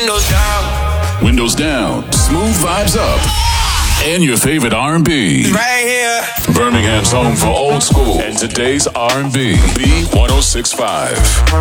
Windows down. Windows down, smooth vibes up, and your favorite R&B. Right here. Birmingham's home for old school and today's R&B. B1065.